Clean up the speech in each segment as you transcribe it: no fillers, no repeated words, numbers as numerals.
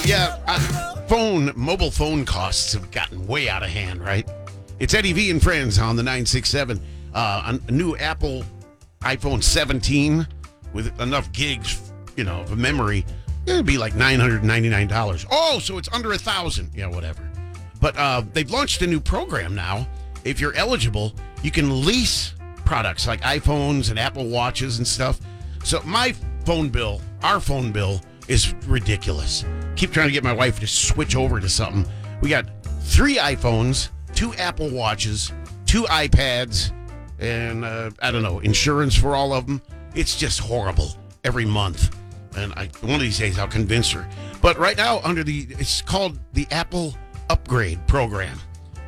Mobile phone costs have gotten way out of hand, right? It's Eddie V and Friends on the 967. A new Apple iPhone 17 with enough gigs, of memory, it'd be like $999. Oh, so it's under $1,000. Yeah, whatever. But they've launched a new program now. If you're eligible, you can lease products like iPhones and Apple Watches and stuff. So our phone bill is ridiculous. Keep trying to get my wife to switch over to something. We got 3 iPhones, 2 Apple Watches, 2 iPads, and insurance for all of them. It's just horrible every month. And one of these days I'll convince her. But right now it's called the Apple Upgrade Program.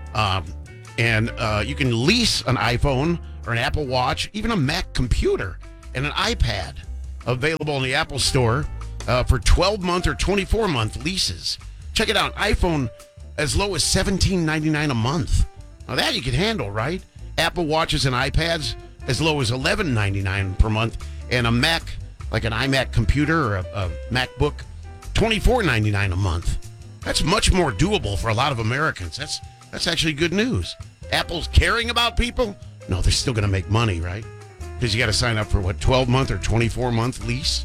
And you can lease an iPhone or an Apple Watch, even a Mac computer and an iPad, available in the Apple Store for 12-month or 24-month leases. Check it out. iPhone as low as $17.99 a month. Now that you can handle, right? Apple Watches and iPads as low as $11.99 per month. And a Mac, like an iMac computer or a MacBook, $24.99 a month. That's much more doable for a lot of Americans. That's actually good news. Apple's caring about people? No, they're still going to make money, right? Because you got to sign up for, 12-month or 24-month lease?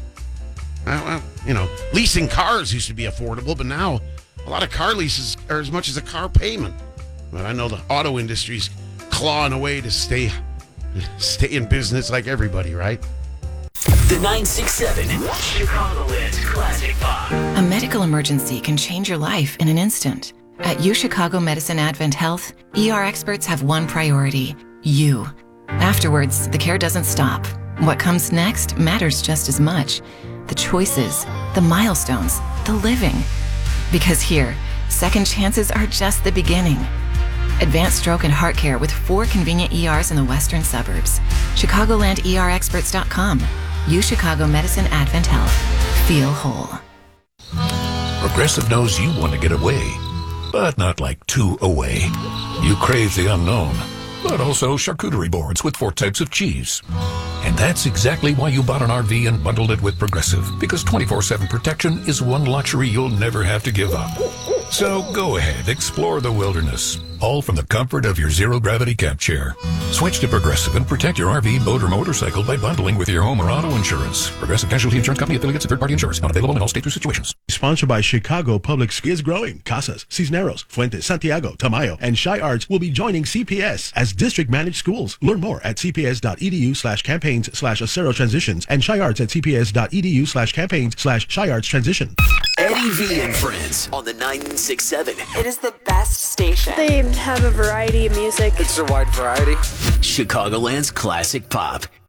Leasing cars used to be affordable, but now a lot of car leases are as much as a car payment. But I know the auto industry's clawing away to stay in business like everybody, right? The 967 Chicagoland Classic Pop. A medical emergency can change your life in an instant. At UChicago Medicine Advent Health, ER experts have one priority: you. Afterwards, the care doesn't stop. What comes next matters just as much. The choices, the milestones, the living. Because here, second chances are just the beginning. Advanced stroke and heart care with 4 convenient ERs in the western suburbs. ChicagolandERexperts.com. UChicago Medicine Advent Health. Feel whole. Progressive knows you want to get away, but not like too away. You crave the unknown, but also charcuterie boards with 4 types of cheese. And that's exactly why you bought an RV and bundled it with Progressive, because 24/7 protection is one luxury you'll never have to give up. So go ahead, explore the wilderness, all from the comfort of your zero-gravity camp chair. Switch to Progressive and protect your RV, boat, or motorcycle by bundling with your home or auto insurance. Progressive Casualty Insurance Company, affiliates, and third-party insurance. Not available in all states or situations. Sponsored by Chicago Public is growing. Casas, Cisneros, Fuentes, Santiago, Tamayo, and Shy Arts will be joining CPS as district-managed schools. Learn more at cps.edu/campaigns/Acero Transitions and Shy Arts at cps.edu/campaigns/Shy Arts Transition. Eddie V and Friends on the 967. It is the best station. They have a variety of music. It's a wide variety. Chicagoland's Classic Pop.